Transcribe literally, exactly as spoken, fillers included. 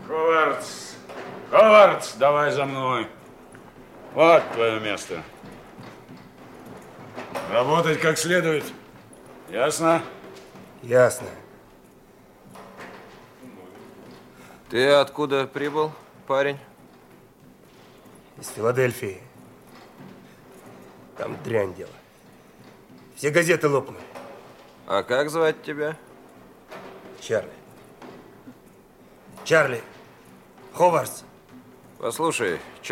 Ховардс, Ховардс, давай за мной. Вот твое место. Работать как следует. Ясно? Ясно. Ты откуда прибыл, парень? Из Филадельфии. Там дрянь дело. Все газеты лопнули. А как звать тебя? Чарли. Чарли. Ховардс. Послушай,